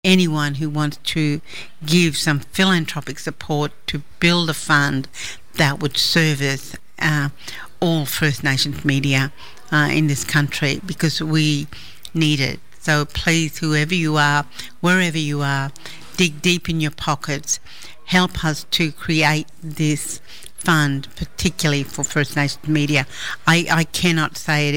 anyone who wants to give some philanthropic support to build a fund that would service all First Nations media in this country, because we need it. So please, whoever you are, wherever you are, dig deep in your pockets, help us to create this fund, particularly for First Nations media. I cannot say it